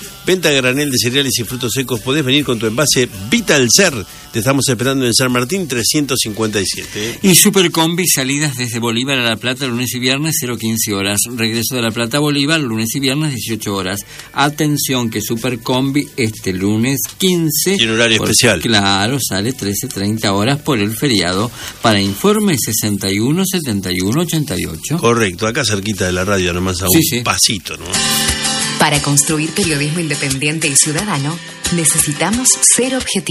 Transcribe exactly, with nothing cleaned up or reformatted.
Venta a granel de cereales y frutos secos. Podés venir con tu envase Vitalcer. Te estamos esperando en San Martín trescientos cincuenta y siete. Y Supercombi, salidas desde Bolívar a La Plata lunes y viernes cero quince horas. Regreso de La Plata a Bolívar lunes y viernes dieciocho horas. Atención que Supercombi este lunes quince. Tiene horario por, especial. Claro, sale trece treinta horas por el feriado. Para informe sesenta y uno setenta y uno ochenta y ocho. Correcto, acá cerquita de la radio, nomás a un sí, sí. pasito, ¿no? Para construir periodismo independiente y ciudadano, necesitamos ser objetivos.